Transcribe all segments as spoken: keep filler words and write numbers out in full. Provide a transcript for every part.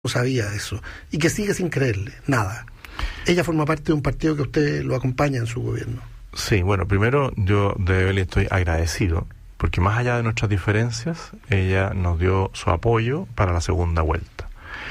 sabía eso, y que sigue sin creerle, nada. Ella forma parte de un partido que usted lo acompaña en su gobierno. Sí, bueno, primero yo de Evelyn estoy agradecido, porque más allá de nuestras diferencias, ella nos dio su apoyo para la segunda vuelta.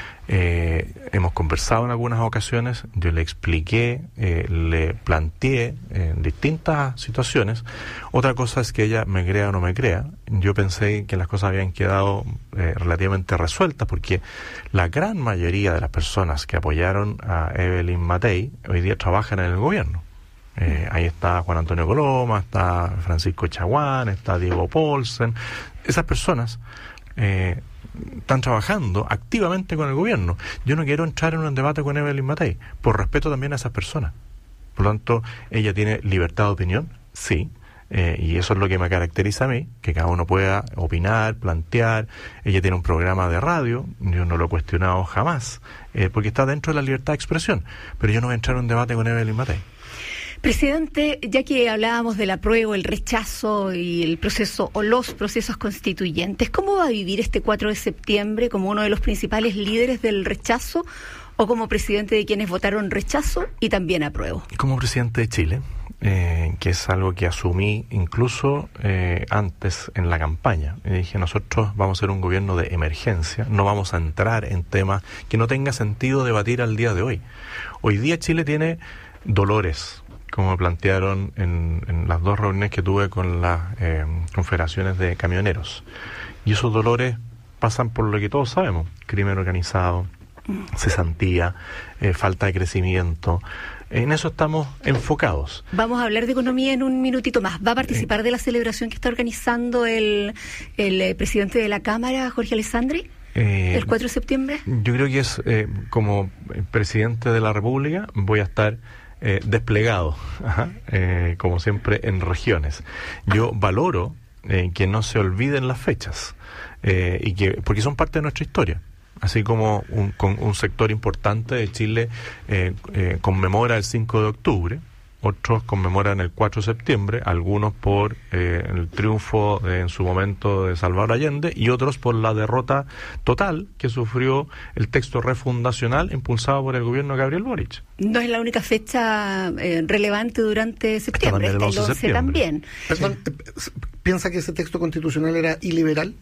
Eh, hemos conversado en algunas ocasiones, yo le expliqué, eh, le planteé en distintas situaciones. Otra cosa es que ella me crea o no me crea. Yo pensé que las cosas habían quedado eh, relativamente resueltas, porque la gran mayoría de las personas que apoyaron a Evelyn Matei hoy día trabajan en el gobierno. Eh, ahí está Juan Antonio Coloma, está Francisco Chaguán, está Diego Paulsen. Esas personas eh, están trabajando activamente con el gobierno. Yo no quiero entrar en un debate con Evelyn Matei, por respeto también a esas personas. Por lo tanto, ella tiene libertad de opinión, sí, eh, y eso es lo que me caracteriza a mí, que cada uno pueda opinar, plantear. Ella tiene un programa de radio, yo no lo he cuestionado jamás, eh, porque está dentro de la libertad de expresión, pero yo no voy a entrar en un debate con Evelyn Matei. Presidente, ya que hablábamos del apruebo, el rechazo y el proceso o los procesos constituyentes, ¿cómo va a vivir este cuatro de septiembre? ¿Como uno de los principales líderes del rechazo o como presidente de quienes votaron rechazo y también apruebo? Como presidente de Chile, eh, que es algo que asumí incluso eh, antes en la campaña. Y dije, nosotros vamos a ser un gobierno de emergencia, no vamos a entrar en temas que no tenga sentido debatir al día de hoy. Hoy día Chile tiene dolores, como plantearon en, en las dos reuniones que tuve con las eh, confederaciones de camioneros. Y esos dolores pasan por lo que todos sabemos: crimen organizado, cesantía, eh, falta de crecimiento. En eso estamos enfocados. Vamos a hablar de economía en un minutito más. ¿Va a participar eh, de la celebración que está organizando el, el eh, presidente de la Cámara, Jorge Alessandri, eh, el cuatro de septiembre? Yo creo que es, eh, como presidente de la República, voy a estar Eh, desplegado, ajá, eh, como siempre, en regiones. Yo valoro eh, que no se olviden las fechas, eh, y que porque son parte de nuestra historia. Así como un, con un sector importante de Chile eh, eh, conmemora el cinco de octubre, otros conmemoran el cuatro de septiembre, algunos por eh, el triunfo de, en su momento de Salvador Allende, y otros por la derrota total que sufrió el texto refundacional impulsado por el gobierno de Gabriel Boric. No es la única fecha eh, relevante durante septiembre, está el once también. Perdón, sí. ¿Piensa que ese texto constitucional era iliberal?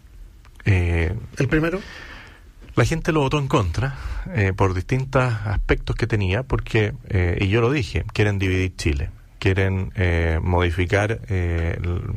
Eh, ¿El primero? La gente lo votó en contra eh, por distintos aspectos que tenía, porque, eh, y yo lo dije, quieren dividir Chile, quieren eh, modificar eh,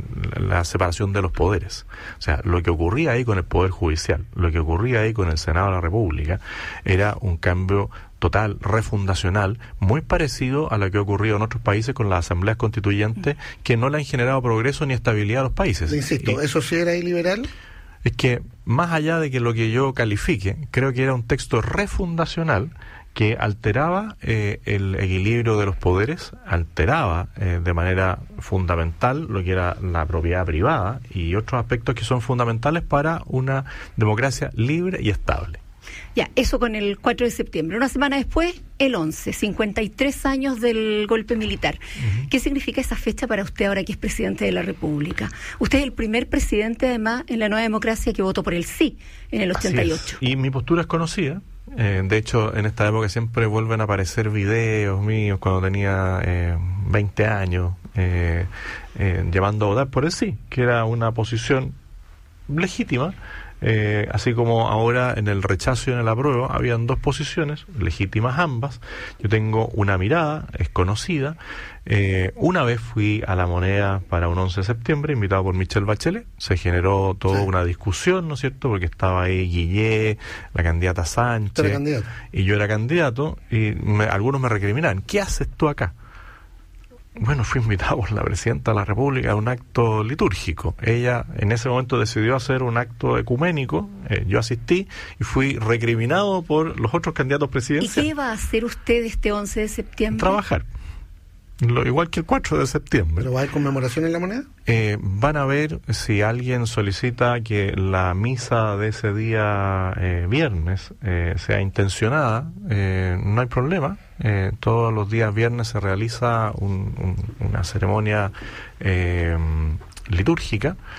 la separación de los poderes. O sea, lo que ocurría ahí con el Poder Judicial, lo que ocurría ahí con el Senado de la República, era un cambio total, refundacional, muy parecido a lo que ha ocurrido en otros países con las asambleas constituyentes, que no le han generado progreso ni estabilidad a los países. Le insisto, y, ¿eso sí era iliberal? Es que, más allá de que lo que yo califique, creo que era un texto refundacional que alteraba eh, el equilibrio de los poderes, alteraba eh, de manera fundamental lo que era la propiedad privada y otros aspectos que son fundamentales para una democracia libre y estable. Ya, eso con el cuatro de septiembre. Una semana después, el once, cincuenta y tres años del golpe militar. Uh-huh. ¿Qué significa esa fecha para usted ahora que es presidente de la República? Usted es el primer presidente, además, en la nueva democracia que votó por el sí en el ochenta y ocho. Y mi postura es conocida. Eh, de hecho, en esta época siempre vuelven a aparecer videos míos cuando tenía eh, veinte años, eh, eh, llevando a votar por el sí, que era una posición legítima. Eh, así como ahora en el rechazo y en el apruebo habían dos posiciones, legítimas ambas. Yo tengo una mirada, es conocida. Eh, una vez fui a La Moneda para un once de septiembre, invitado por Michelle Bachelet. Se generó toda sí. una discusión, ¿no es cierto? Porque estaba ahí Guillé, la candidata Sánchez, era candidato. Y yo era candidato, y me, algunos me recriminaban, ¿qué haces tú acá? Bueno, fui invitado por la Presidenta de la República a un acto litúrgico. Ella en ese momento decidió hacer un acto ecuménico, eh, yo asistí y fui recriminado por los otros candidatos presidenciales. ¿Y qué va a hacer usted este once de septiembre? Trabajar. Lo, igual que el cuatro de septiembre. ¿Pero va a haber conmemoración en La Moneda? Eh, van a ver si alguien solicita que la misa de ese día eh, viernes eh, sea intencionada, eh, no hay problema. Eh, todos los días viernes se realiza un, un, una ceremonia eh, litúrgica.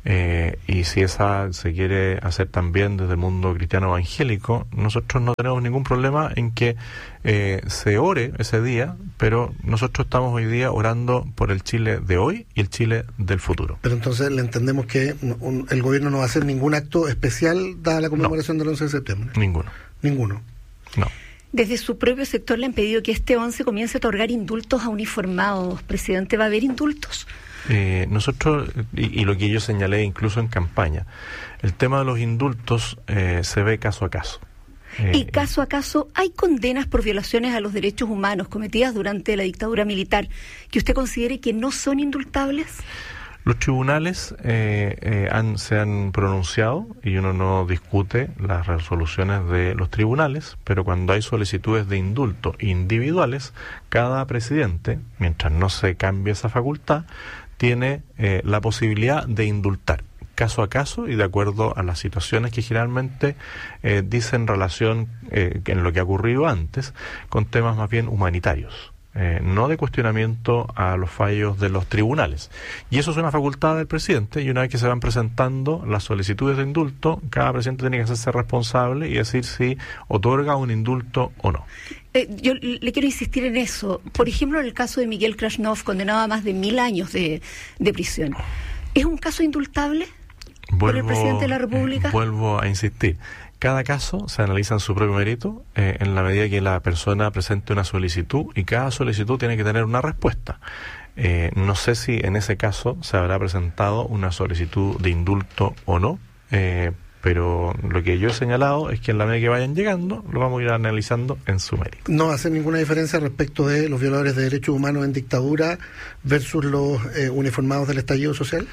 Eh, y si esa se quiere hacer también desde el mundo cristiano evangélico, nosotros no tenemos ningún problema en que eh, se ore ese día, pero nosotros estamos hoy día orando por el Chile de hoy y el Chile del futuro. Pero entonces le entendemos que un, el gobierno no va a hacer ningún acto especial dada la conmemoración no, del once de septiembre. Ninguno. Ninguno. No. Desde su propio sector le han pedido que este once comience a otorgar indultos a uniformados. Presidente, ¿va a haber indultos? Eh, nosotros, y, y lo que yo señalé incluso en campaña, el tema de los indultos eh, se ve caso a caso. Eh, y caso a caso, ¿hay condenas por violaciones a los derechos humanos cometidas durante la dictadura militar que usted considere que no son indultables? Los tribunales eh, eh, han, se han pronunciado y uno no discute las resoluciones de los tribunales, pero cuando hay solicitudes de indulto individuales, cada presidente, mientras no se cambie esa facultad, tiene eh, la posibilidad de indultar caso a caso y de acuerdo a las situaciones que generalmente eh, dicen relación eh, en lo que ha ocurrido antes con temas más bien humanitarios. Eh, no de cuestionamiento a los fallos de los tribunales. Y eso es una facultad del presidente, y una vez que se van presentando las solicitudes de indulto, cada presidente tiene que hacerse responsable y decir si otorga un indulto o no. Eh, yo le quiero insistir en eso. Por ejemplo, en el caso de Miguel Krasnov, condenado a más de mil años de, de prisión. ¿Es un caso indultable vuelvo, por el presidente de la República? Eh, vuelvo a insistir. Cada caso se analiza en su propio mérito eh, en la medida que la persona presente una solicitud y cada solicitud tiene que tener una respuesta. Eh, no sé si en ese caso se habrá presentado una solicitud de indulto o no, eh, pero lo que yo he señalado es que en la medida que vayan llegando lo vamos a ir analizando en su mérito. ¿No hace ninguna diferencia respecto de los violadores de derechos humanos en dictadura versus los eh, uniformados del estallido social?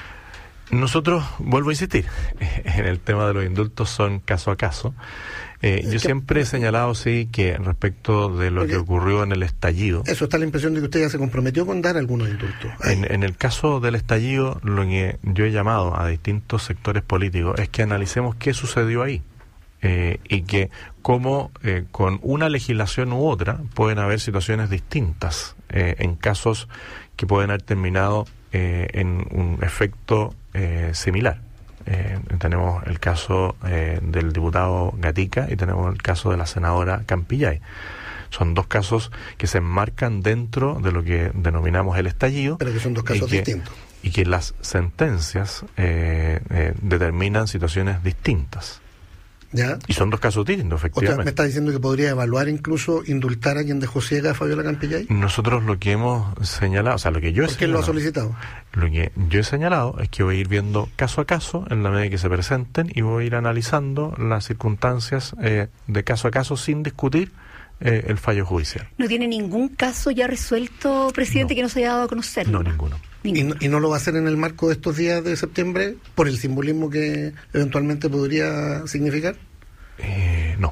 Nosotros, vuelvo a insistir, en el tema de los indultos son caso a caso. Eh, yo siempre he señalado, sí, que respecto de lo Porque que ocurrió en el estallido... Eso está la impresión de que usted ya se comprometió con dar algunos indultos. En, en el caso del estallido, lo que yo he llamado a distintos sectores políticos es que analicemos qué sucedió ahí. Eh, y que cómo eh, con una legislación u otra pueden haber situaciones distintas eh, en casos que pueden haber terminado eh, en un efecto eh, similar. Eh, tenemos el caso eh, del diputado Gatica y tenemos el caso de la senadora Campillay. Son dos casos que se enmarcan dentro de lo que denominamos el estallido. Pero que son dos casos y que, distintos. Y que las sentencias eh, eh, determinan situaciones distintas. ¿Ya? Y son dos casos distintos, efectivamente. ¿Usted me está diciendo que podría evaluar incluso indultar a quien dejó ciega a Fabiola Campillay? Nosotros lo que hemos señalado, o sea, lo que yo he ¿Por qué lo ha señalado, solicitado? Lo que yo he señalado es que voy a ir viendo caso a caso en la medida que se presenten y voy a ir analizando las circunstancias eh, de caso a caso sin discutir eh, el fallo judicial. ¿No tiene ningún caso ya resuelto, presidente, No. que no se haya dado a conocer? No, ninguno. ¿Y no, ¿Y no lo va a hacer en el marco de estos días de septiembre por el simbolismo que eventualmente podría significar? Eh, no.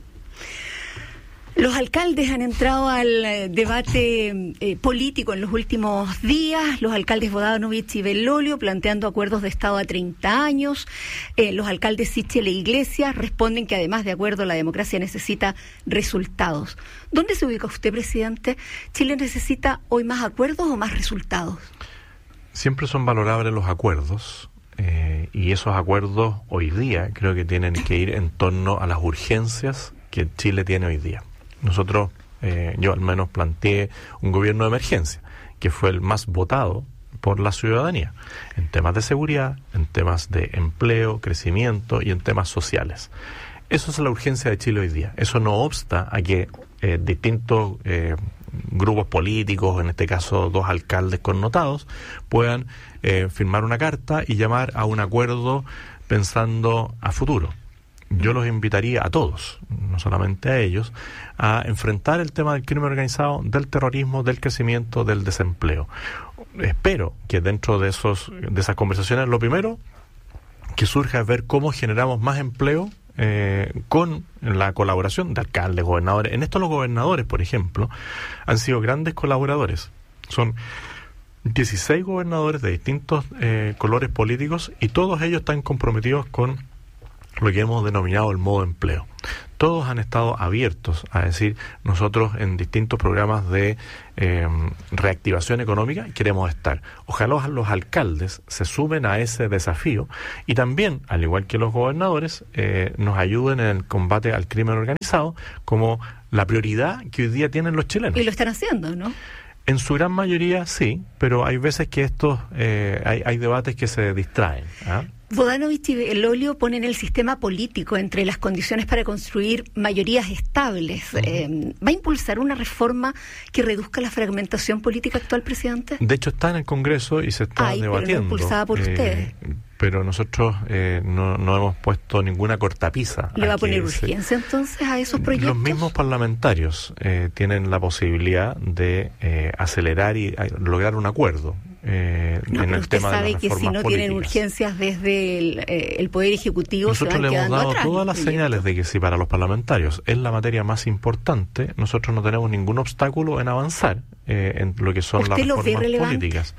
Los alcaldes han entrado al eh, debate eh, político en los últimos días, los alcaldes Vodanovic y Bellolio planteando acuerdos de Estado a treinta años, eh, los alcaldes Sichel e Iglesias responden que además de acuerdo la democracia necesita resultados. ¿Dónde se ubica usted, presidente? ¿Chile necesita hoy más acuerdos o más resultados? Siempre son valorables los acuerdos. Eh, y esos acuerdos hoy día creo que tienen que ir en torno a las urgencias que Chile tiene hoy día. Nosotros, eh, yo al menos planteé un gobierno de emergencia, que fue el más votado por la ciudadanía, en temas de seguridad, en temas de empleo, crecimiento y en temas sociales. Eso es la urgencia de Chile hoy día. Eso no obsta a que eh, distintos eh, grupos políticos, en este caso dos alcaldes connotados, puedan eh, firmar una carta y llamar a un acuerdo pensando a futuro. Yo los invitaría a todos, no solamente a ellos, a enfrentar el tema del crimen organizado, del terrorismo, del crecimiento, del desempleo. Espero que dentro de esos de esas conversaciones, lo primero que surja es ver cómo generamos más empleo eh, con la colaboración de alcaldes, gobernadores. En esto los gobernadores, por ejemplo, han sido grandes colaboradores. Son dieciséis gobernadores de distintos eh, colores políticos y todos ellos están comprometidos con lo que hemos denominado el modo empleo. Todos han estado abiertos a decir, nosotros en distintos programas de eh, reactivación económica queremos estar. Ojalá los alcaldes se sumen a ese desafío y también, al igual que los gobernadores, eh, nos ayuden en el combate al crimen organizado como la prioridad que hoy día tienen los chilenos. Y lo están haciendo, ¿no? En su gran mayoría sí, pero hay veces que estos eh, hay, hay debates que se distraen, ¿ah? Bodanovich y Belolio ponen el sistema político entre las condiciones para construir mayorías estables. Uh-huh. Eh, ¿Va a impulsar una reforma que reduzca la fragmentación política actual, presidente? De hecho está en el Congreso y se está Ay, debatiendo. Pero no impulsada por eh, ustedes. Pero nosotros eh, no, no hemos puesto ninguna cortapisa. ¿Le va a poner urgencia se... entonces a esos proyectos? Los mismos parlamentarios eh, tienen la posibilidad de eh, acelerar y a, lograr un acuerdo. Eh, no, en pero el usted tema sabe de las que si no políticas. Tienen urgencias desde el, eh, el Poder Ejecutivo, nosotros se van le hemos dado atrás, todas las señales de que si para los parlamentarios es la materia más importante, nosotros no tenemos ningún obstáculo en avanzar eh, en lo que son las reformas políticas.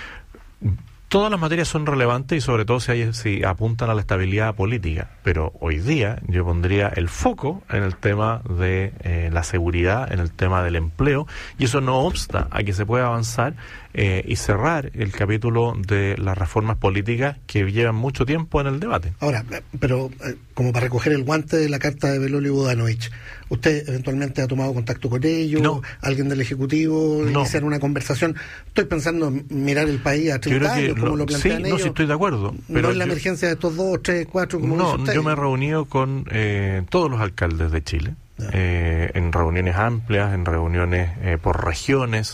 Todas las materias son relevantes y sobre todo si, hay, si apuntan a la estabilidad política, pero hoy día yo pondría el foco en el tema de eh, la seguridad, en el tema del empleo, y eso no obsta a que se pueda avanzar eh, y cerrar el capítulo de las reformas políticas que llevan mucho tiempo en el debate. Ahora, pero eh, como para recoger el guante de la carta de Belolio y Bodanovich, ¿usted eventualmente ha tomado contacto con ellos? No. ¿Alguien del Ejecutivo? No. ¿Iniciar una conversación? Estoy pensando en mirar el país a treinta años, como lo plantean sí, ellos. No, sí estoy de acuerdo. Pero no es la yo, emergencia de estos dos, tres, cuatro, como no, dice usted. Yo me he reunido con eh, todos los alcaldes de Chile, eh, en reuniones amplias, en reuniones eh, por regiones.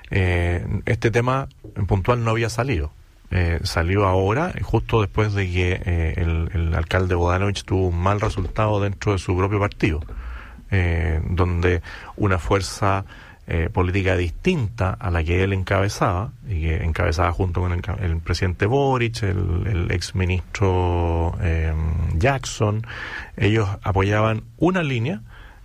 Eh, este tema en puntual no había salido. Eh, salió ahora, justo después de que eh, el, el alcalde Bodanovich tuvo un mal resultado dentro de su propio partido, eh, donde una fuerza eh, política distinta a la que él encabezaba, y que encabezaba junto con el, el presidente Boric, el, el exministro eh, Jackson, ellos apoyaban una línea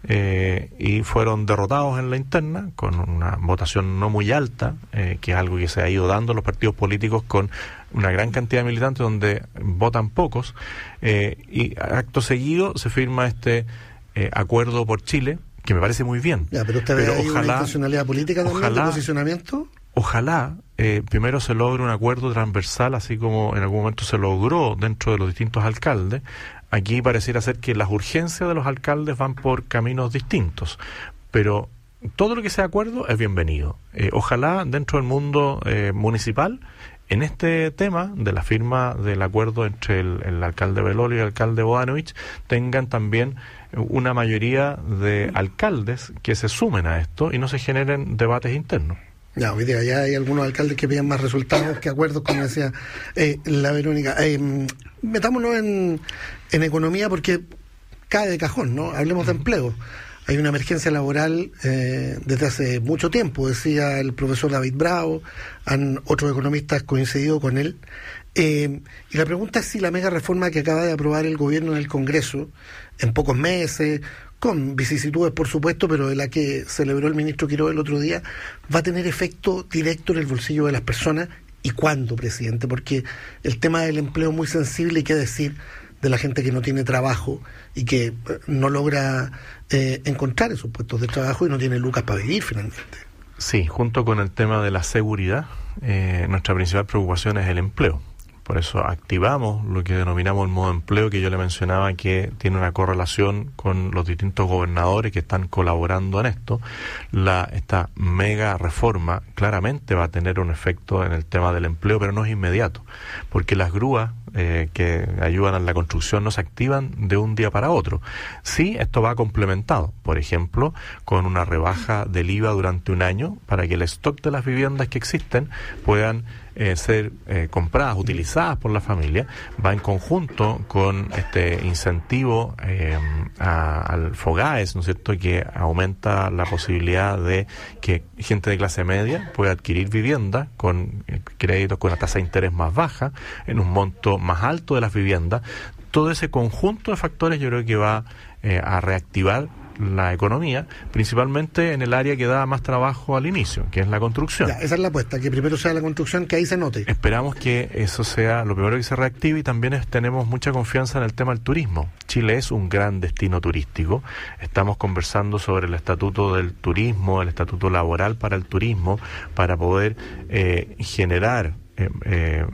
Eh, y fueron derrotados en la interna con una votación no muy alta, eh, que es algo que se ha ido dando a los partidos políticos con una gran cantidad de militantes donde votan pocos, eh, y acto seguido se firma este eh, acuerdo por Chile, que me parece muy bien. Ya, pero usted pero ve ahí ojalá, una intencionalidad política también, ojalá, de posicionamiento. Ojalá eh, primero se logre un acuerdo transversal, así como en algún momento se logró dentro de los distintos alcaldes. Aquí pareciera ser que las urgencias de los alcaldes van por caminos distintos, pero todo lo que sea acuerdo es bienvenido. Eh, ojalá dentro del mundo eh, municipal, en este tema de la firma del acuerdo entre el, el alcalde Belolio y el alcalde Bodanovich, tengan también una mayoría de alcaldes que se sumen a esto y no se generen debates internos. Ya, hoy día ya hay algunos alcaldes que piden más resultados que acuerdos, como decía eh, la Verónica. Eh, metámonos en, en economía porque cae de cajón, ¿no? Hablemos de empleo. Hay una emergencia laboral eh, desde hace mucho tiempo, decía el profesor David Bravo, han otros economistas coincidido con él. Eh, y la pregunta es si la mega reforma que acaba de aprobar el gobierno en el Congreso, en pocos meses, con vicisitudes por supuesto, pero de la que celebró el ministro Quiroga el otro día, va a tener efecto directo en el bolsillo de las personas. ¿Y cuándo, presidente? Porque el tema del empleo es muy sensible, y qué decir de la gente que no tiene trabajo y que no logra eh, encontrar esos puestos de trabajo y no tiene lucas para vivir finalmente. Sí, junto con el tema de la seguridad, eh, nuestra principal preocupación es el empleo. Por eso activamos lo que denominamos el modo empleo, que yo le mencionaba que tiene una correlación con los distintos gobernadores que están colaborando en esto. La, esta mega reforma claramente va a tener un efecto en el tema del empleo, pero no es inmediato, porque las grúas eh, que ayudan a la construcción no se activan de un día para otro. Sí, esto va complementado, por ejemplo, con una rebaja del I V A durante un año para que el stock de las viviendas que existen puedan Eh, ser eh, compradas, utilizadas por la familia, va en conjunto con este incentivo eh, a, al FOGAES, ¿no es cierto?, que aumenta la posibilidad de que gente de clase media pueda adquirir vivienda con eh, créditos con una tasa de interés más baja, en un monto más alto de las viviendas. Todo ese conjunto de factores yo creo que va eh, a reactivar la economía, principalmente en el área que da más trabajo al inicio, que es la construcción. Ya, esa es la apuesta, que primero sea la construcción, que ahí se note. Esperamos que eso sea lo primero que se reactive, y también es, tenemos mucha confianza en el tema del turismo. Chile es un gran destino turístico. Estamos conversando sobre el estatuto del turismo, el estatuto laboral para el turismo, para poder eh, generar eh, eh,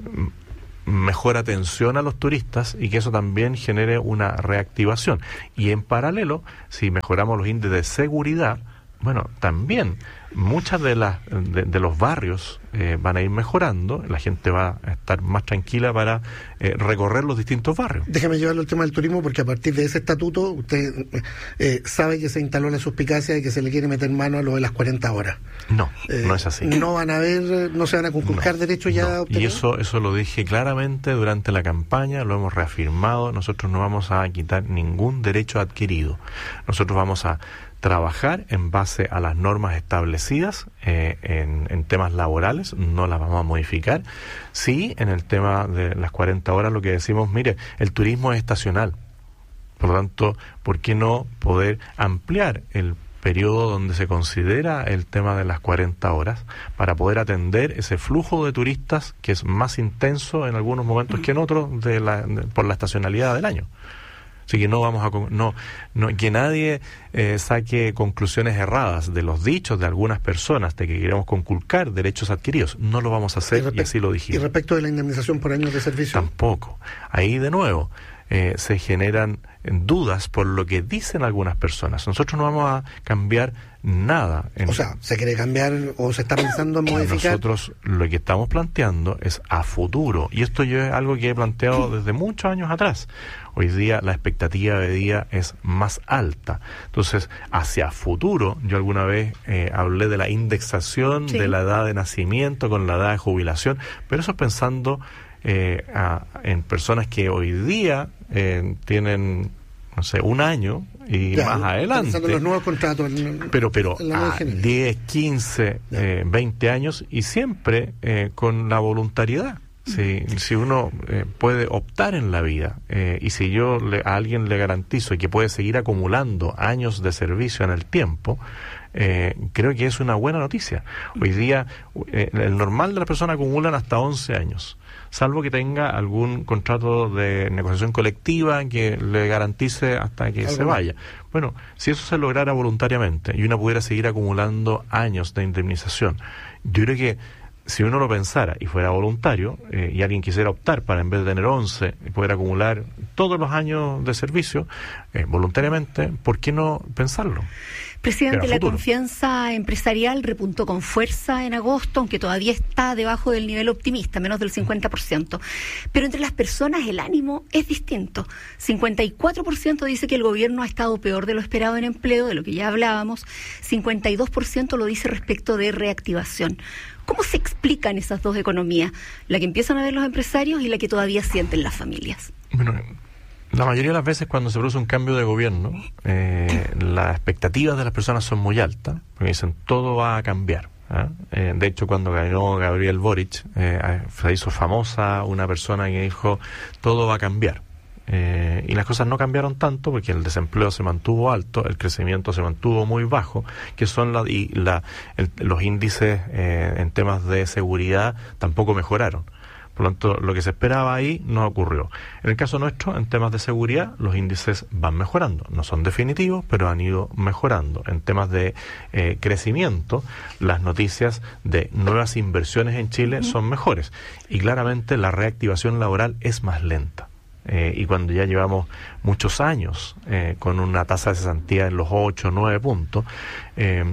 mejor atención a los turistas y que eso también genere una reactivación. Y en paralelo, si mejoramos los índices de seguridad, bueno, también muchas de las de, de los barrios eh, van a ir mejorando, la gente va a estar más tranquila para eh, recorrer los distintos barrios. Déjame llevarlo al tema del turismo, porque a partir de ese estatuto usted eh, sabe que se instaló la suspicacia de que se le quiere meter mano a lo de las cuarenta horas. No, eh, no es así. No van a haber, no se van a conculcar no, derechos ya no. obtenidos. Y eso, eso lo dije claramente durante la campaña, lo hemos reafirmado. Nosotros no vamos a quitar ningún derecho adquirido. Nosotros vamos a trabajar en base a las normas establecidas eh, en, en temas laborales, no las vamos a modificar. Sí, en el tema de las cuarenta horas lo que decimos, mire, el turismo es estacional, por lo tanto, ¿por qué no poder ampliar el periodo donde se considera el tema de las cuarenta horas para poder atender ese flujo de turistas que es más intenso en algunos momentos que en otros de la, de, por la estacionalidad del año? Así que no vamos a no, no que nadie eh, saque conclusiones erradas de los dichos de algunas personas de que queremos conculcar derechos adquiridos. No lo vamos a hacer, y, y así lo dijimos. ¿Y respecto de la indemnización por años de servicio? Tampoco. Ahí de nuevo eh, se generan dudas por lo que dicen algunas personas. Nosotros no vamos a cambiar nada. En... O sea, ¿se quiere cambiar o se está pensando en modificar? Nosotros lo que estamos planteando es a futuro, y esto yo es algo que he planteado desde muchos años atrás. Hoy día la expectativa de vida es más alta. Entonces, hacia futuro, yo alguna vez eh, hablé de la indexación sí. de la edad de nacimiento con la edad de jubilación, pero eso es pensando eh, a, en personas que hoy día eh, tienen, no sé, un año y ya, más adelante. Pensando en los nuevos contratos. En, pero pero en a diez, quince, eh, veinte años, y siempre eh, con la voluntariedad. Si, si uno eh, puede optar en la vida eh, y si yo le, a alguien le garantizo que puede seguir acumulando años de servicio en el tiempo, eh, creo que es una buena noticia. Hoy día eh, el normal de las personas acumulan hasta once años, salvo que tenga algún contrato de negociación colectiva que le garantice hasta que se vaya. Bueno, si eso se lograra voluntariamente y uno pudiera seguir acumulando años de indemnización, yo creo que si uno lo pensara y fuera voluntario, eh, y alguien quisiera optar para, en vez de tener once, poder acumular todos los años de servicio eh, voluntariamente, ¿por qué no pensarlo? Presidente, la confianza empresarial repuntó con fuerza en agosto, aunque todavía está debajo del nivel optimista, menos del cincuenta por ciento. Pero entre las personas el ánimo es distinto. cincuenta y cuatro por ciento dice que el gobierno ha estado peor de lo esperado en empleo, de lo que ya hablábamos. cincuenta y dos por ciento lo dice respecto de reactivación. ¿Cómo se explican esas dos economías? La que empiezan a ver los empresarios y la que todavía sienten las familias. Bueno, la mayoría de las veces cuando se produce un cambio de gobierno, eh, las expectativas de las personas son muy altas, porque dicen todo va a cambiar. ¿eh? Eh, de hecho, cuando ganó Gabriel Boric, eh, se hizo famosa una persona que dijo todo va a cambiar. Eh, y las cosas no cambiaron tanto porque el desempleo se mantuvo alto, el crecimiento se mantuvo muy bajo, que son la, y la, el, los índices eh, en temas de seguridad tampoco mejoraron. Por lo tanto, lo que se esperaba ahí no ocurrió. En el caso nuestro, en temas de seguridad, los índices van mejorando. No son definitivos, pero han ido mejorando. En temas de eh, crecimiento, las noticias de nuevas inversiones en Chile uh-huh. son mejores. Y claramente la reactivación laboral es más lenta. Eh, y cuando ya llevamos muchos años eh, con una tasa de cesantía en los ocho, nueve puntos, eh,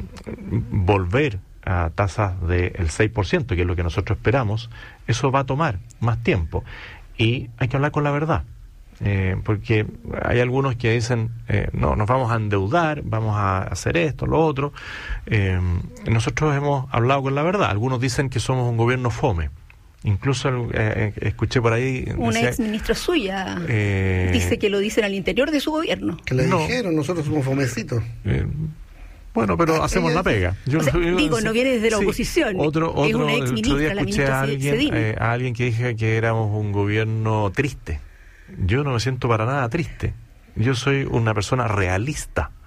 volver a tasas del seis por ciento, que es lo que nosotros esperamos, eso va a tomar más tiempo. Y hay que hablar con la verdad. Eh, porque hay algunos que dicen, eh, no, nos vamos a endeudar, vamos a hacer esto, lo otro. Eh, nosotros hemos hablado con la verdad. Algunos dicen que somos un gobierno fome. Incluso eh, escuché por ahí... Una decía, ex ministra suya eh, dice que lo dicen al interior de su gobierno. Que le no, dijeron, nosotros somos fomecitos. Eh, bueno, pero ah, hacemos la pega. Yo, o sea, yo, digo, no viene desde la sí, oposición. Otro, otro, es una ex ministra, la ministra a alguien, eh, a alguien que dije que éramos un gobierno triste. Yo no me siento para nada triste. Yo soy una persona realista.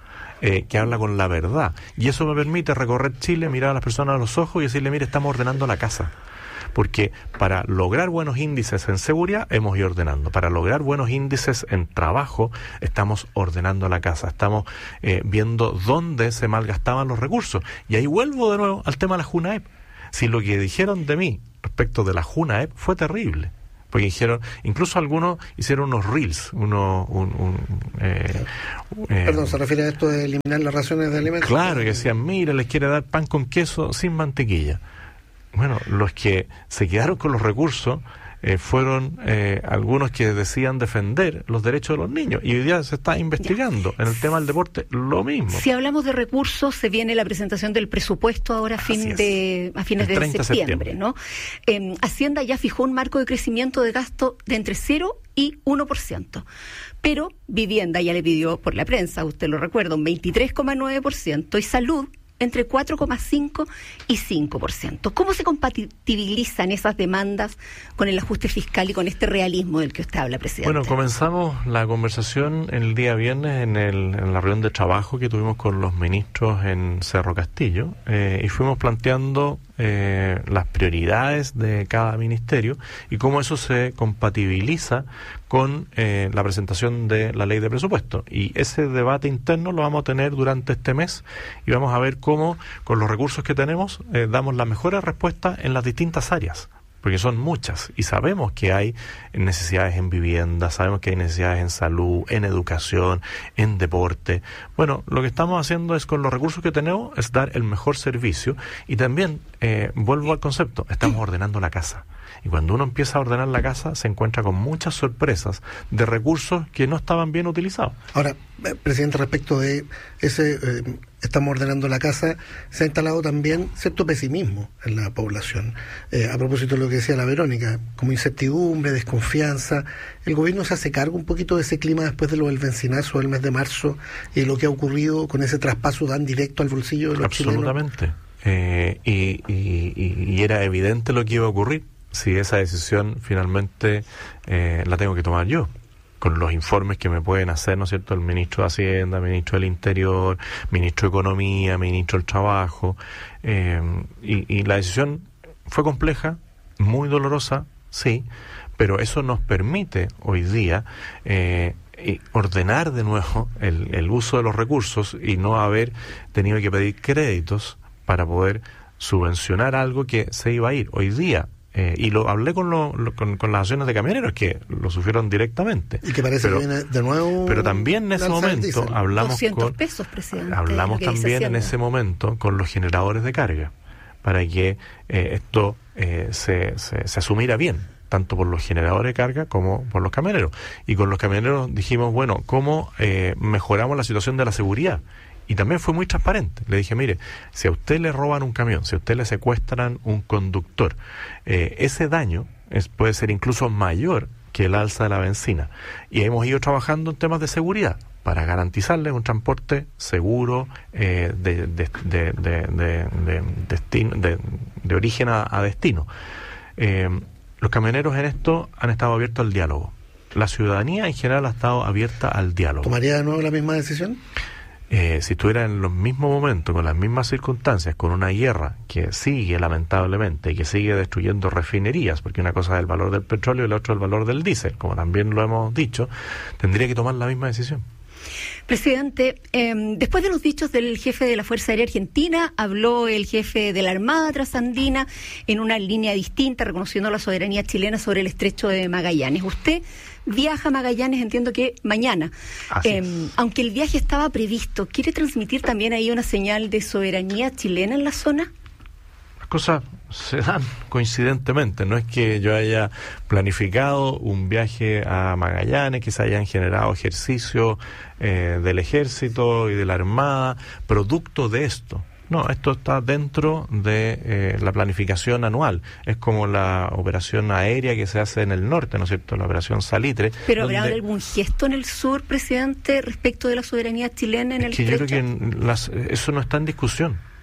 eh, que habla con la verdad. Y eso me permite recorrer Chile, mirar a las personas a los ojos y decirle, mire, estamos ordenando la casa. Porque para lograr buenos índices en seguridad hemos ido ordenando, para lograr buenos índices en trabajo estamos ordenando la casa, estamos eh, viendo dónde se malgastaban los recursos. Y ahí vuelvo de nuevo al tema de la JUNAEP. Si lo que dijeron de mí respecto de la JUNAEP fue terrible, porque dijeron, incluso algunos hicieron unos reels, unos... Un, un, eh, eh, Perdón, ¿se refiere a esto de eliminar las raciones de alimentos? Claro, que decían, mira, les quiere dar pan con queso sin mantequilla. Bueno, los que se quedaron con los recursos eh, fueron eh, algunos que decían defender los derechos de los niños. Y hoy día se está investigando ya. En el tema del deporte lo mismo. Si hablamos de recursos, se viene la presentación del presupuesto ahora a, fin de, a fines de septiembre, septiembre, ¿no? Eh, Hacienda ya fijó un marco de crecimiento de gasto de entre cero y uno por ciento. Pero Vivienda ya le pidió por la prensa, usted lo recuerda, un veintitrés coma nueve por ciento. Y Salud entre cuatro coma cinco y cinco por ciento. ¿Cómo se compatibilizan esas demandas con el ajuste fiscal y con este realismo del que usted habla, presidente? Bueno, comenzamos la conversación el día viernes en, el, en la reunión de trabajo que tuvimos con los ministros en Cerro Castillo eh, y fuimos planteando eh, las prioridades de cada ministerio y cómo eso se compatibiliza con eh, la presentación de la ley de presupuesto. Y ese debate interno lo vamos a tener durante este mes y vamos a ver cómo, con los recursos que tenemos, eh, damos las mejores respuestas en las distintas áreas, porque son muchas, y sabemos que hay necesidades en vivienda, sabemos que hay necesidades en salud, en educación, en deporte. Bueno, lo que estamos haciendo es, con los recursos que tenemos, es dar el mejor servicio, y también, eh, vuelvo al concepto, estamos ordenando la casa. Y cuando uno empieza a ordenar la casa, se encuentra con muchas sorpresas de recursos que no estaban bien utilizados. Ahora, presidente, respecto de ese, eh, estamos ordenando la casa, se ha instalado también cierto pesimismo en la población. Eh, a propósito de lo que decía la Verónica, como incertidumbre, desconfianza, ¿el gobierno se hace cargo un poquito de ese clima después de lo del bencinazo del mes de marzo y lo que ha ocurrido con ese traspaso tan directo al bolsillo de los Absolutamente. chilenos? Eh, y, y, y era evidente lo que iba a ocurrir. Si esa decisión finalmente eh, la tengo que tomar yo, con los informes que me pueden hacer, ¿no es cierto?, el ministro de Hacienda, ministro del Interior, ministro de Economía, ministro del Trabajo, eh, y, y la decisión fue compleja, muy dolorosa, sí, pero eso nos permite hoy día eh, ordenar de nuevo el, el uso de los recursos y no haber tenido que pedir créditos para poder subvencionar algo que se iba a ir. Hoy día, Eh, y lo hablé con, lo, lo, con, con las asociaciones de camioneros que lo sufrieron directamente. Y que parece pero, que viene de nuevo. Pero también en ese momento hablamos doscientos con, pesos, presidente, hablamos también en ese momento con los generadores de carga para que eh, esto eh, se, se, se asumiera bien, tanto por los generadores de carga como por los camioneros. Y con los camioneros dijimos, bueno, ¿cómo eh, mejoramos la situación de la seguridad? Y también fue muy transparente. Le dije, mire, si a usted le roban un camión, si a usted le secuestran un conductor, eh, ese daño es, puede ser incluso mayor que el alza de la benzina. Y hemos ido trabajando en temas de seguridad para garantizarle un transporte seguro eh, de, de, de, de, de, de, destino, de, de origen a, a destino. Eh, los camioneros en esto han estado abiertos al diálogo. La ciudadanía en general ha estado abierta al diálogo. ¿Tomaría de nuevo la misma decisión? Eh, si estuviera en los mismos momentos, con las mismas circunstancias, con una guerra que sigue lamentablemente y que sigue destruyendo refinerías, porque una cosa es el valor del petróleo y la otra el valor del diésel, como también lo hemos dicho, tendría que tomar la misma decisión. Presidente, eh, después de los dichos del jefe de la Fuerza Aérea Argentina, habló el jefe de la Armada Trasandina en una línea distinta, reconociendo la soberanía chilena sobre el estrecho de Magallanes. Usted viaja a Magallanes, entiendo que mañana. Eh, aunque el viaje estaba previsto, ¿quiere transmitir también ahí una señal de soberanía chilena en la zona? Las cosas se dan coincidentemente, no es que yo haya planificado un viaje a Magallanes, que se hayan generado ejercicios eh, del ejército y de la Armada, producto de esto. No, esto está dentro de eh, la planificación anual. Es como la operación aérea que se hace en el norte, ¿no es cierto? La operación Salitre. ¿Pero habrá donde... algún gesto en el sur, presidente, respecto de la soberanía chilena en es el que estrecho? Yo creo que las, eso no está en discusión.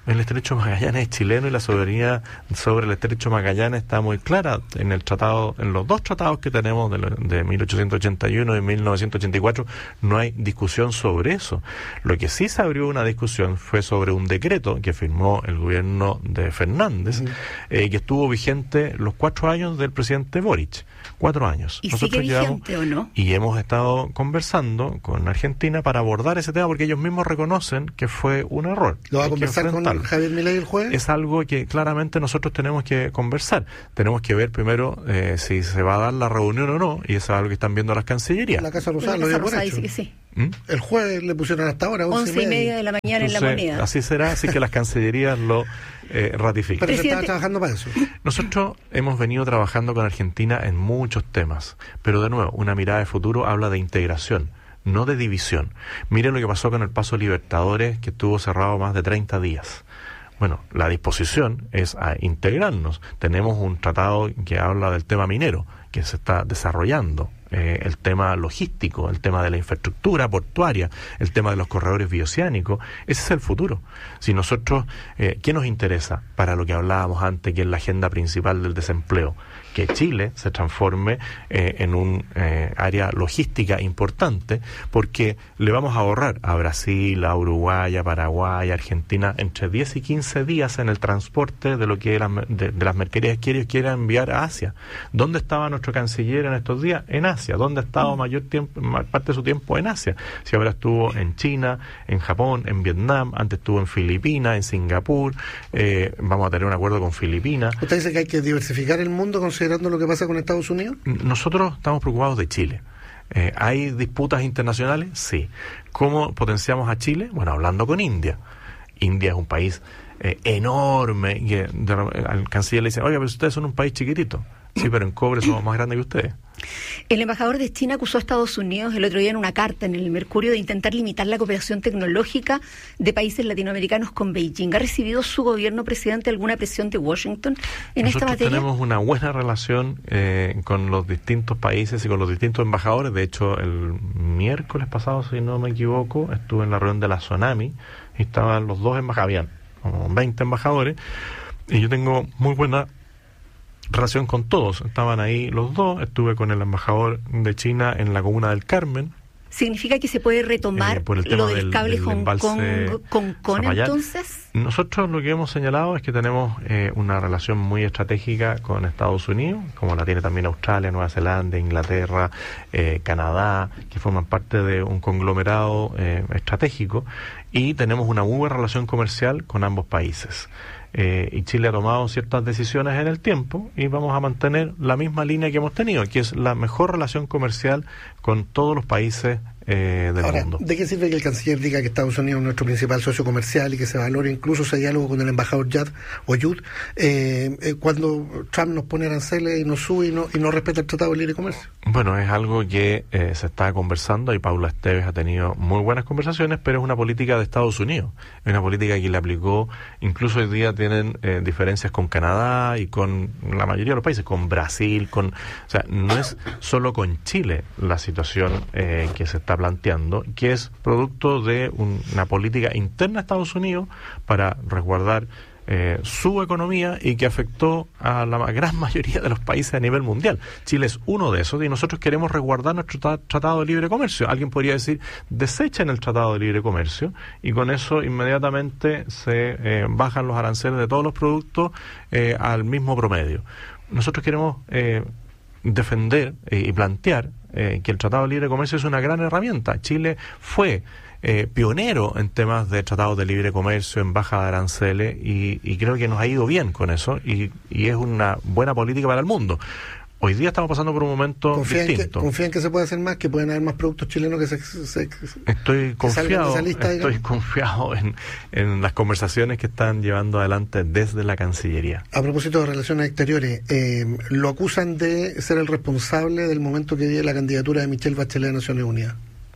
el estrecho de Magallanes es chileno y la soberanía sobre el estrecho de Magallanes está muy clara en el tratado, en los dos tratados que tenemos de, de mil ochocientos ochenta y uno y mil novecientos ochenta y cuatro, no hay discusión sobre eso. Lo que sí se abrió una discusión fue sobre un decreto que firmó el gobierno de Fernández, uh-huh. eh, que estuvo vigente los cuatro años del presidente Boric. Cuatro años. ¿Y Nosotros sigue vigente o no? Y hemos estado conversando con Argentina para abordar ese tema porque ellos mismos reconocen que fue un error. ¿Lo va a conversar con Javier Milei el jueves? Es algo que claramente nosotros tenemos que conversar. Tenemos que ver primero eh, si se va a dar la reunión o no, y eso es algo que están viendo las cancillerías. La Casa Rosada lo dio por hecho. Dice que sí. ¿Mm? El jueves le pusieron hasta ahora once, once y media de la mañana. Entonces, en la Moneda. Así será, así que las cancillerías lo eh, ratifican. Pero se está trabajando para eso. Nosotros hemos venido trabajando con Argentina en muchos temas, pero de nuevo, una mirada de futuro habla de integración, no de división. Miren lo que pasó con el Paso Libertadores, que estuvo cerrado más de treinta días. Bueno, la disposición es a integrarnos. Tenemos un tratado que habla del tema minero, que se está desarrollando. Eh, el tema logístico, el tema de la infraestructura portuaria, el tema de los corredores bioceánicos, ese es el futuro. Si nosotros, eh, ¿qué nos interesa para lo que hablábamos antes, que es la agenda principal del desempleo? Que Chile se transforme eh, en un eh, área logística importante, porque le vamos a ahorrar a Brasil, a Uruguay, a Paraguay, a Argentina, entre diez y quince días en el transporte de lo que las, de, de las mercaderías que ellos quieran enviar a Asia. ¿Dónde estaba nuestro canciller en estos días? En Asia. ¿Dónde ha estado mayor tiempo, parte de su tiempo? En Asia. Si ahora estuvo en China, en Japón, en Vietnam, antes estuvo en Filipinas, en Singapur, eh, vamos a tener un acuerdo con Filipinas. ¿Usted dice que hay que diversificar el mundo considerando lo que pasa con Estados Unidos? Nosotros estamos preocupados de Chile. Eh, ¿Hay disputas internacionales? Sí. ¿Cómo potenciamos a Chile? Bueno, hablando con India. India es un país eh, enorme. Y, de, de, al canciller le dice, oiga, pero ustedes son un país chiquitito. Sí, pero en cobre somos más grandes que ustedes. El embajador de China acusó a Estados Unidos el otro día en una carta en el Mercurio de intentar limitar la cooperación tecnológica de países latinoamericanos con Beijing. ¿Ha recibido su gobierno, presidente, alguna presión de Washington en Nosotros esta materia? Tenemos una buena relación eh, con los distintos países y con los distintos embajadores. De hecho, el miércoles pasado, si no me equivoco, estuve en la reunión de la Tsunami y estaban los dos embajadores, habían como veinte embajadores, y yo tengo muy buena relación con todos. Estaban ahí los dos. Estuve con el embajador de China en la comuna del Carmen. ¿Significa que se puede retomar eh, lo del, del cable del Hong Kong-Concón entonces? Nosotros lo que hemos señalado es que tenemos eh, una relación muy estratégica con Estados Unidos, como la tiene también Australia, Nueva Zelanda, Inglaterra, eh, Canadá, que forman parte de un conglomerado eh, estratégico, y tenemos una muy buena relación comercial con ambos países. Eh, y Chile ha tomado ciertas decisiones en el tiempo y vamos a mantener la misma línea que hemos tenido, que es la mejor relación comercial con todos los países eh, del Ahora, mundo. ¿de qué sirve que el canciller diga que Estados Unidos es nuestro principal socio comercial y que se valore incluso ese diálogo con el embajador Yad o Yud eh, eh, cuando Trump nos pone aranceles y nos sube y no, y no respeta el Tratado de Libre Comercio? Bueno, es algo que eh, se está conversando y Paula Esteves ha tenido muy buenas conversaciones, pero es una política de Estados Unidos, es una política que le aplicó, incluso hoy día tienen eh, diferencias con Canadá y con la mayoría de los países, con Brasil, con, o sea, no es solo con Chile la situación eh, que se está planteando, que es producto de un, una política interna de Estados Unidos para resguardar eh, su economía y que afectó a la gran mayoría de los países a nivel mundial. Chile es uno de esos y nosotros queremos resguardar nuestro tra- Tratado de Libre Comercio. Alguien podría decir, desechen el Tratado de Libre Comercio y con eso inmediatamente se eh, bajan los aranceles de todos los productos eh, al mismo promedio. Nosotros queremos eh, defender eh, y plantear eh, que el Tratado de Libre Comercio es una gran herramienta. Chile fue eh, pionero en temas de tratados de libre comercio, en baja de aranceles, y, y creo que nos ha ido bien con eso, y, y es una buena política para el mundo. Hoy día estamos pasando por un momento confía distinto. En que, confía en que se puede hacer más, que pueden haber más productos chilenos que se... se estoy confiado, que lista, estoy confiado en, en las conversaciones que están llevando adelante desde la Cancillería. A propósito de relaciones exteriores, eh, lo acusan de ser el responsable del momento que vive la candidatura de Michelle Bachelet a Naciones Unidas.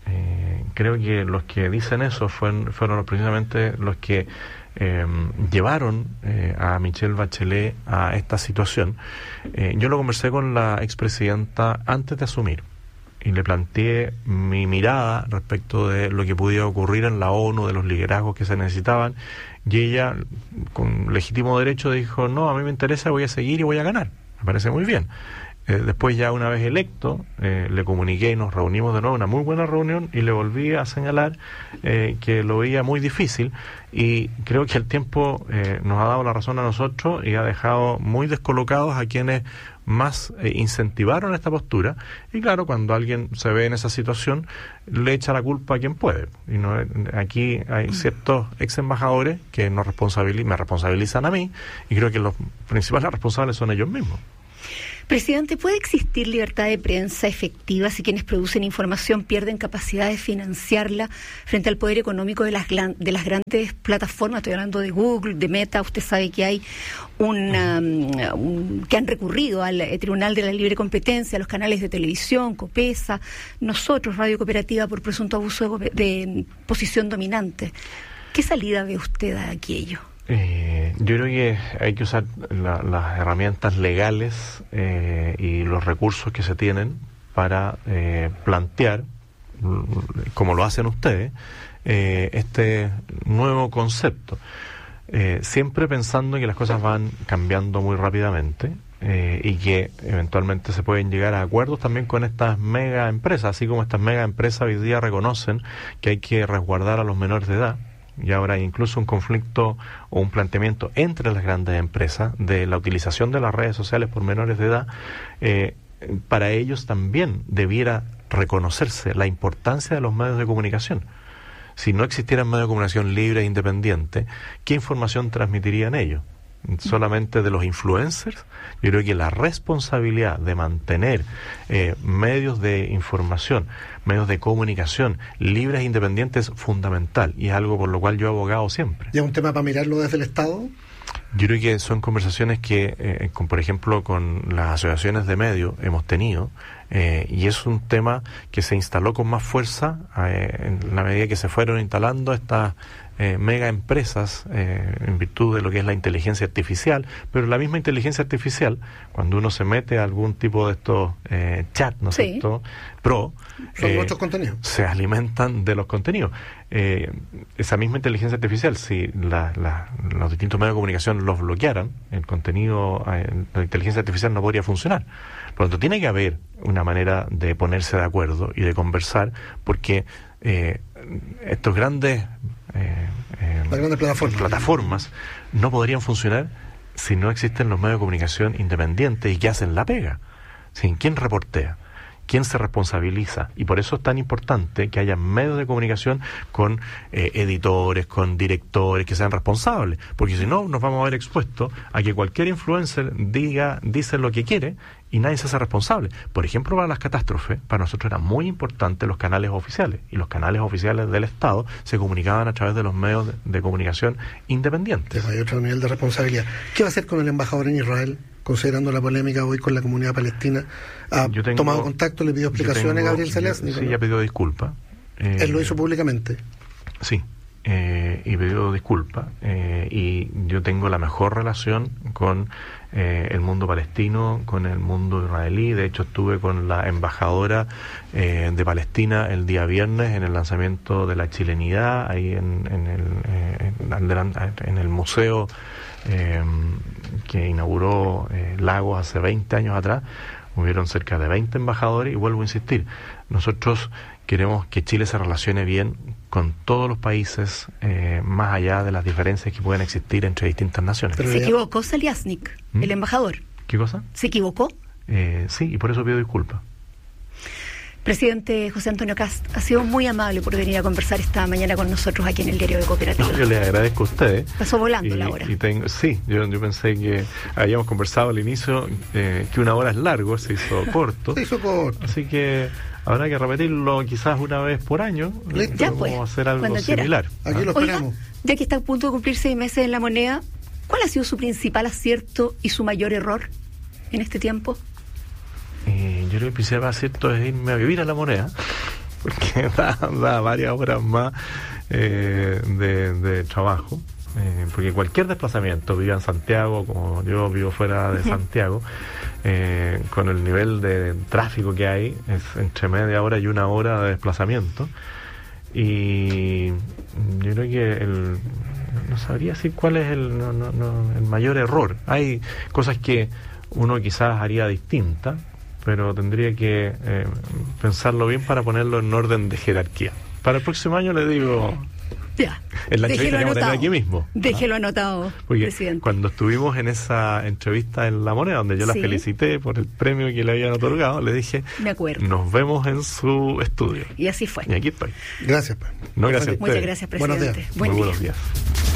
Eh, creo que los que dicen eso fueron, fueron precisamente los que Eh, llevaron eh, a Michelle Bachelet a esta situación. Eh, yo lo conversé con la expresidenta antes de asumir y le planteé mi mirada respecto de lo que pudiera ocurrir en la ONU, de los liderazgos que se necesitaban, y ella, con legítimo derecho, dijo, no, a mí me interesa, voy a seguir y voy a ganar. Me parece muy bien. Eh, después, ya una vez electo, eh, le comuniqué y nos reunimos de nuevo, una muy buena reunión, y le volví a señalar eh, que lo veía muy difícil, y creo que el tiempo eh, nos ha dado la razón a nosotros y ha dejado muy descolocados a quienes más eh, incentivaron esta postura. Y claro, cuando alguien se ve en esa situación, le echa la culpa a quien puede. Y no, aquí hay ciertos ex embajadores que nos responsabilizan, me responsabilizan a mí, y creo que los principales responsables son ellos mismos. Presidente, ¿puede existir libertad de prensa efectiva si quienes producen información pierden capacidad de financiarla frente al poder económico de las, de las grandes plataformas? Estoy hablando de Google, de Meta. Usted sabe que hay una, un, que han recurrido al Tribunal de la Libre Competencia, a los canales de televisión, COPESA, nosotros, Radio Cooperativa, por presunto abuso de, de posición dominante. ¿Qué salida ve usted a aquello? Eh, yo creo que hay que usar la, las herramientas legales eh, y los recursos que se tienen para eh, plantear, como lo hacen ustedes, eh, este nuevo concepto. Eh, siempre pensando que las cosas van cambiando muy rápidamente eh, y que eventualmente se pueden llegar a acuerdos también con estas mega empresas, así como estas mega empresas hoy día reconocen que hay que resguardar a los menores de edad. Y ahora hay incluso un conflicto o un planteamiento entre las grandes empresas de la utilización de las redes sociales por menores de edad. Eh, para ellos también debiera reconocerse la importancia de los medios de comunicación. Si no existieran medios de comunicación libres e independientes, ¿qué información transmitirían ellos? Solamente de los influencers. Yo creo que la responsabilidad de mantener eh, medios de información, medios de comunicación libres e independientes es fundamental, y es algo por lo cual yo he abogado siempre. ¿Y es un tema para mirarlo desde el Estado? Yo creo que son conversaciones que, eh, con, por ejemplo, con las asociaciones de medios hemos tenido, eh, y es un tema que se instaló con más fuerza eh, en la medida que se fueron instalando estas Eh, mega empresas eh, en virtud de lo que es la inteligencia artificial. Pero la misma inteligencia artificial, cuando uno se mete a algún tipo de estos eh, chats, ¿no es sí. cierto?, pro, son eh, muchos contenidos, se alimentan de los contenidos. Eh, esa misma inteligencia artificial, si la, la, los distintos medios de comunicación los bloquearan, el contenido, eh, la inteligencia artificial no podría funcionar. Por lo tanto, tiene que haber una manera de ponerse de acuerdo y de conversar, porque eh, estos grandes Eh, eh, las grandes plataformas. plataformas no podrían funcionar si no existen los medios de comunicación independientes y que hacen la pega. ¿Sí? ¿Quién reportea? ¿Quién se responsabiliza? Y por eso es tan importante que haya medios de comunicación con eh, editores, con directores que sean responsables, porque si no nos vamos a ver expuestos a que cualquier influencer diga, dice lo que quiere y nadie se hace responsable. Por ejemplo, para las catástrofes, para nosotros era muy importante los canales oficiales, y los canales oficiales del Estado se comunicaban a través de los medios de, de comunicación independientes. Hay otro nivel de responsabilidad. ¿Qué va a hacer con el embajador en Israel, considerando la polémica hoy con la comunidad palestina? ¿Ha yo tengo, tomado contacto, le pidió explicaciones tengo, a Gabriel Zelazny? Sí, ya pidió disculpas. Eh, ¿Él lo hizo públicamente? Sí, eh, y pidió disculpas. Eh, y yo tengo la mejor relación con eh, el mundo palestino, con el mundo israelí. De hecho, estuve con la embajadora eh, de Palestina el día viernes en el lanzamiento de la chilenidad, ahí en, en, el, eh, en, en el museo eh, que inauguró eh, Lagos hace veinte años atrás. Hubieron cerca de veinte embajadores, y vuelvo a insistir, nosotros queremos que Chile se relacione bien con todos los países, eh, más allá de las diferencias que pueden existir entre distintas naciones. Pero ¿se ya... equivocó Zelazny, ¿Mm? el embajador? ¿Qué cosa? ¿Se equivocó? Eh, sí, y por eso pido disculpas. Presidente José Antonio Kast, ha sido muy amable por venir a conversar esta mañana con nosotros aquí en el Diario de Cooperativa. No, yo les agradezco a ustedes. Pasó volando y, la hora. Y tengo, sí, yo, yo pensé que habíamos conversado al inicio eh, que una hora es largo, se hizo corto. Se hizo corto. Así que habrá que repetirlo quizás una vez por año. Listo. Ya pues, vamos a hacer algo similar. Aquí ¿Ah? lo esperamos. Oiga, ya que está a punto de cumplir seis meses en La Moneda, ¿cuál ha sido su principal acierto y su mayor error en este tiempo? Eh, yo creo que el principal acierto es irme a vivir a La Moneda, porque da, da varias horas más eh, de, de trabajo, eh, porque cualquier desplazamiento, viva en Santiago, como yo vivo fuera de Santiago, eh, con el nivel de tráfico que hay, es entre media hora y una hora de desplazamiento. Y yo creo que el, no sabría decir cuál es el, no, no, no, el mayor error. Hay cosas que uno quizás haría distinta, pero tendría que eh, pensarlo bien para ponerlo en orden de jerarquía. Para el próximo año le digo... Ya. En la entrevista que vamos a tener aquí mismo. Déjelo anotado, porque presidente. Cuando estuvimos en esa entrevista en La Moneda, donde yo la sí. felicité por el premio que le habían otorgado, le dije, me acuerdo, nos vemos en su estudio. Y así fue. Y aquí estoy. Gracias. No, gracias. Muchas gracias, presidente. Buenos días. Buen Muy día. buenos días.